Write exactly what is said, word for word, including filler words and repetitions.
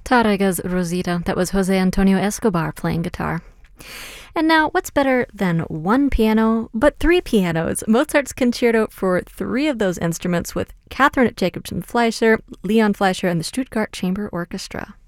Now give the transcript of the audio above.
Tárrega's Rosita. That was Jose Antonio Escobar playing guitar. And now, what's better than one piano, but three pianos? Mozart's Concerto for three of those instruments with Catherine Jacobson Fleischer, Leon Fleischer, and the Stuttgart Chamber Orchestra.